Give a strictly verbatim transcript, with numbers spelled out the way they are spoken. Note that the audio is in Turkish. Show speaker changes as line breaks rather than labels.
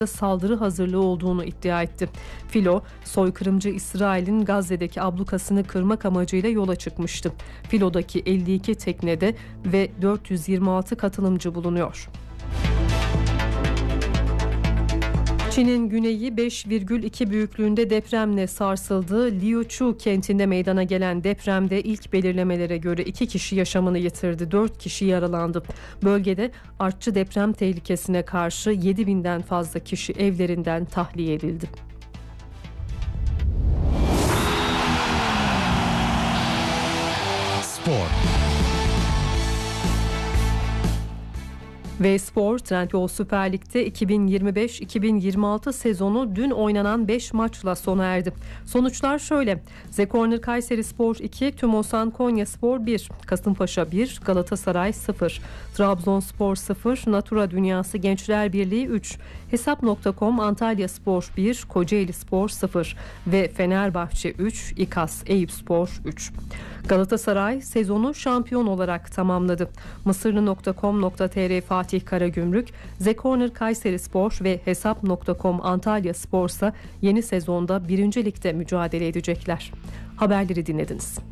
saldırı hazırlığı olduğunu iddia etti. Filo, soykırımcı İsrail'in Gazze'deki ablukasını kırmak amacıyla yola çıkmıştı. Filo'daki elli iki teknede ve dört yüz yirmi altı katılımcı bulunuyor. Çin'in güneyi beş virgül iki büyüklüğünde depremle sarsıldı. Liuchu kentinde meydana gelen depremde ilk belirlemelere göre iki kişi yaşamını yitirdi, dört kişi yaralandı. Bölgede artçı deprem tehlikesine karşı yedi binden fazla kişi evlerinden tahliye edildi.
Spor.
Ve Spor, Trendyol Süper Lig'de iki bin yirmi beş iki bin yirmi altı sezonu dün oynanan beş maçla sona erdi. Sonuçlar şöyle: Zekorner Kayserispor iki, Tümosan Konyaspor bir, Kasımpaşa bir, Galatasaray sıfır, Trabzonspor sıfır, Natura Dünyası Gençler Birliği üç, Hesap nokta com Antalyaspor bir, Kocaelispor sıfır ve Fenerbahçe üç, İKAS Eyüpspor üç. Galatasaray sezonu şampiyon olarak tamamladı. Mısırlı nokta com nokta tr Fatih Karagümrük, Zekorner Kayserispor ve Hesap nokta com Antalyaspor ise yeni sezonda birinci Lig'de mücadele edecekler. Haberleri dinlediniz.